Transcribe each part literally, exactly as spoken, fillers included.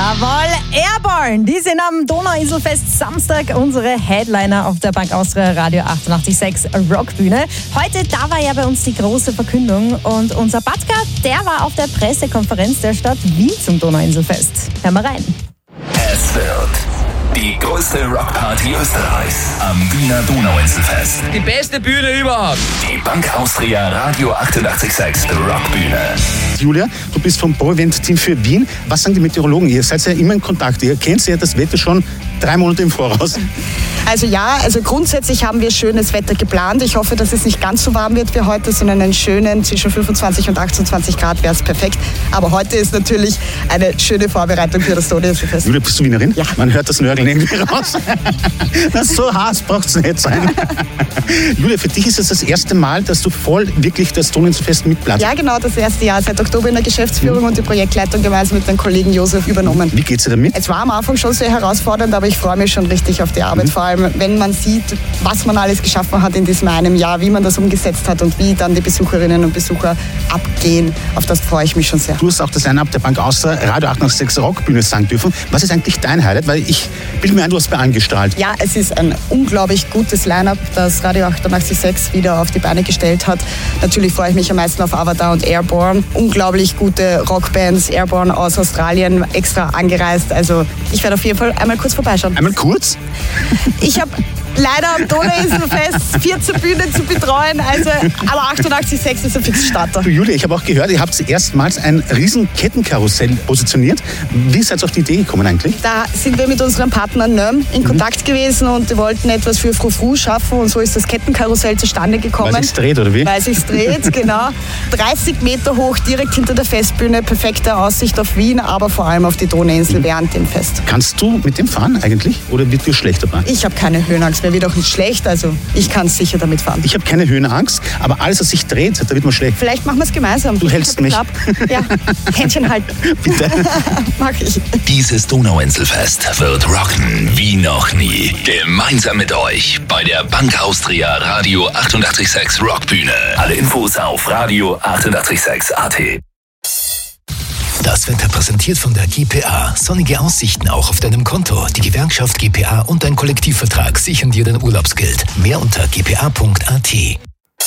Jawohl, Airborne. Die sind am Donauinselfest Samstag unsere Headliner auf der Bank Austria Radio achtundachtzig Komma sechs Rockbühne. Heute, da war ja bei uns die große Verkündung und unser Batka, der war auf der Pressekonferenz der Stadt Wien zum Donauinselfest. Hör mal rein. Es wird die größte Rockparty Österreichs am Wiener Donauinselfest. Die beste Bühne überhaupt. Die Bank Austria Radio achtundachtzig Komma sechs Rockbühne. Julia, du bist vom Pro-Event-Team für Wien. Was sagen die Meteorologen? Ihr seid ja immer in Kontakt. Ihr kennt ja das Wetter schon drei Monate im Voraus. Also ja, also grundsätzlich haben wir schönes Wetter geplant. Ich hoffe, dass es nicht ganz so warm wird wie heute, sondern einen schönen zwischen fünfundzwanzig und achtundzwanzig Grad wäre es perfekt. Aber heute ist natürlich eine schöne Vorbereitung für das Donauinselfest. Julia, bist du Wienerin? Ja. Man hört das Nörgeln irgendwie raus. Das so heiß braucht es nicht sein. Julia, für dich ist es das erste Mal, dass du voll wirklich das Donauinselfest mitplanst. Ja, genau, das erste Jahr. Seit Oktober in der Geschäftsführung mhm. und die Projektleitung gemeinsam mit dem Kollegen Josef übernommen. Wie geht's dir damit? Es war am Anfang schon sehr herausfordernd, aber ich freue mich schon richtig auf die Arbeit. Mhm. Vor allem, wenn man sieht, was man alles geschaffen hat in diesem einen Jahr, wie man das umgesetzt hat und wie dann die Besucherinnen und Besucher abgehen. Auf das freue ich mich schon sehr. Du hast auch das Line-Up der Bank Austria Radio achtundachtzig Komma sechs Rockbühne sagen dürfen. Was ist eigentlich dein Highlight? Weil ich bilde mir ein, du hast bei allen gestrahlt. Ja, es ist ein unglaublich gutes Line-Up, das Radio achtundachtzig Komma sechs wieder auf die Beine gestellt hat. Natürlich freue ich mich am meisten auf Avatar und Airborne. Unglaublich gute Rockbands. Airborne aus Australien extra angereist. Also ich werde auf jeden Fall einmal kurz vorbeischauen. Einmal kurz? Ich habe leider am Donauinselfest vierzehn Bühnen zu betreuen, also, aber achtundachtzig Komma sechs ist ein Fixstarter. Du Julia, ich habe auch gehört, ihr habt erstmals ein riesen Kettenkarussell positioniert. Wie seid ihr auf die Idee gekommen eigentlich? Da sind wir mit unserem Partner N Ö M in Kontakt mhm. gewesen und die wollten etwas für Frou-Frou schaffen und so ist das Kettenkarussell zustande gekommen. Weil sich's dreht, oder wie? Weil sich's dreht, genau. dreißig Meter hoch, direkt hinter der Festbühne, perfekte Aussicht auf Wien, aber vor allem auf die Donauinsel mhm. während dem Fest. Kannst du mit dem fahren eigentlich oder wird dir schlecht dabei? Ich habe keine Höhenangst. Mir wird auch nicht schlecht, also ich kann sicher damit fahren. Ich habe keine Höhenangst, aber alles, was sich dreht, da wird mir schlecht. Vielleicht machen wir es gemeinsam. Du hältst mich. Ab. Ja, Händchen halten. Bitte. Mach ich. Dieses Donauinselfest wird rocken wie noch nie. Gemeinsam mit euch bei der Bank Austria Radio achtundachtzig Komma sechs Rockbühne. Alle Infos auf Radio achtundachtzig Komma sechs A T. Das Wetter präsentiert von der G P A. Sonnige Aussichten auch auf deinem Konto. Die Gewerkschaft G P A und dein Kollektivvertrag sichern dir dein Urlaubsgeld. Mehr unter g p a punkt a t.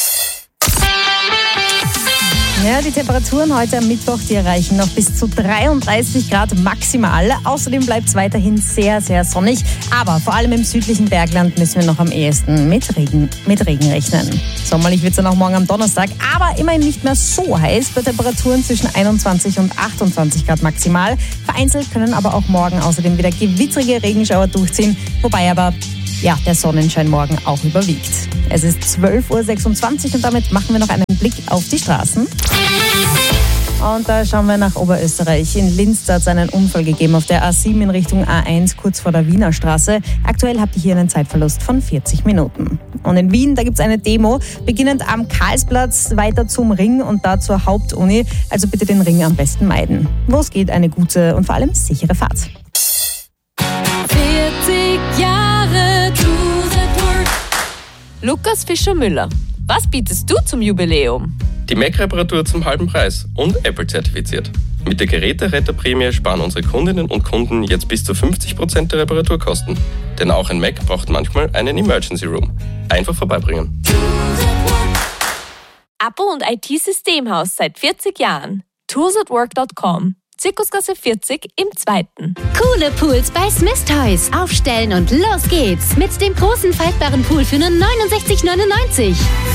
Ja, die Temperaturen heute am Mittwoch, die erreichen noch bis zu dreiunddreißig Grad maximal. Außerdem bleibt es weiterhin sehr, sehr sonnig. Aber vor allem im südlichen Bergland müssen wir noch am ehesten mit Regen, mit Regen rechnen. Sommerlich wird es dann auch morgen am Donnerstag, aber immerhin nicht mehr so heiß, bei Temperaturen zwischen einundzwanzig und achtundzwanzig Grad maximal. Vereinzelt können aber auch morgen außerdem wieder gewittrige Regenschauer durchziehen, wobei aber ja, der Sonnenschein morgen auch überwiegt. Es ist zwölf Uhr sechsundzwanzig und damit machen wir noch einen Blick auf die Straßen. Und da schauen wir nach Oberösterreich. In Linz hat es einen Unfall gegeben auf der A sieben in Richtung A eins, kurz vor der Wiener Straße. Aktuell habt ihr hier einen Zeitverlust von vierzig Minuten. Und in Wien, da gibt es eine Demo, beginnend am Karlsplatz, weiter zum Ring und da zur Hauptuni. Also bitte den Ring am besten meiden. Wo es geht, eine gute und vor allem sichere Fahrt. vierzig Jahre Tour de Work. Lukas Fischer-Müller, was bietest du zum Jubiläum? Die Mac-Reparatur zum halben Preis und Apple-zertifiziert. Mit der Geräteretterprämie sparen unsere Kundinnen und Kunden jetzt bis zu fünfzig Prozent der Reparaturkosten. Denn auch ein Mac braucht manchmal einen Emergency Room. Einfach vorbeibringen. Abo und I T-Systemhaus seit vierzig Jahren. tools at work dot com. Zirkusgasse vierzig im zweiten. Coole Pools bei Smith Toys. Aufstellen und los geht's. Mit dem großen faltbaren Pool für nur neunundsechzig neunundneunzig.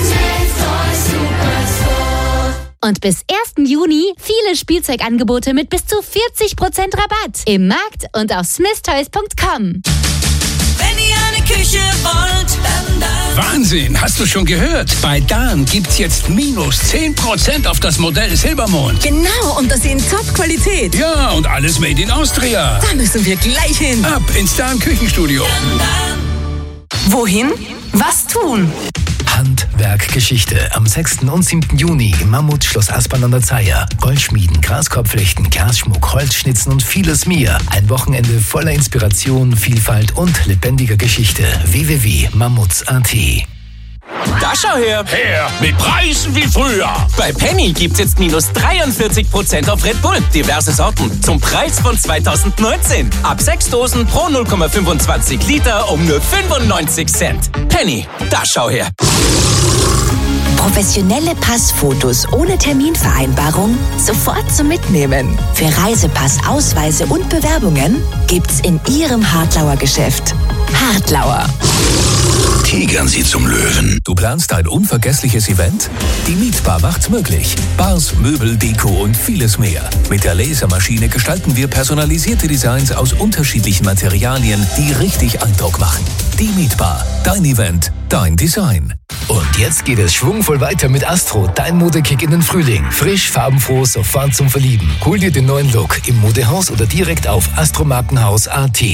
Und bis ersten Juni viele Spielzeugangebote mit bis zu vierzig Prozent Rabatt. Im Markt und auf smith toys punkt com. Wenn ihr eine Küche wollt, dann da. Wahnsinn, hast du schon gehört? Bei Dan gibt's jetzt minus zehn Prozent auf das Modell Silbermond. Genau, und das in Top-Qualität. Ja, und alles made in Austria. Da müssen wir gleich hin. Ab ins Dan Küchenstudio. Dan, Dan. Wohin? Was tun? Handwerkgeschichte am sechsten und siebten Juni im Mammut Schloss Aspern an der Zeiher. Goldschmieden, Graskopflechten, Glasschmuck, Holzschnitzen und vieles mehr. Ein Wochenende voller Inspiration, Vielfalt und lebendiger Geschichte. w w w punkt mammuts punkt a t Da schau her. Her, mit Preisen wie früher. Bei Penny gibt's jetzt minus dreiundvierzig Prozent auf Red Bull. Diverse Sorten zum Preis von zweitausendneunzehn. Ab sechs Dosen pro null Komma fünfundzwanzig Liter um nur fünfundneunzig Cent. Penny, da schau her. Professionelle Passfotos ohne Terminvereinbarung sofort zum Mitnehmen. Für Reisepass, Ausweise und Bewerbungen gibt's in Ihrem Hartlauer Geschäft. Hartlauer. Tigern Sie zum Löwen. Du planst ein unvergessliches Event? Die Mietbar macht's möglich. Bars, Möbel, Deko und vieles mehr. Mit der Lasermaschine gestalten wir personalisierte Designs aus unterschiedlichen Materialien, die richtig Eindruck machen. Die Mietbar. Dein Event, dein Design. Und jetzt geht es schwungvoll weiter mit Astro, dein Modekick in den Frühling. Frisch, farbenfroh, sofort zum Verlieben. Hol dir den neuen Look im Modehaus oder direkt auf astromarkenhaus punkt at.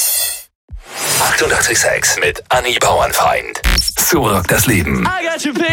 achtundachtzig Komma sechs mit Anni Bauernfeind. So rockt das Leben.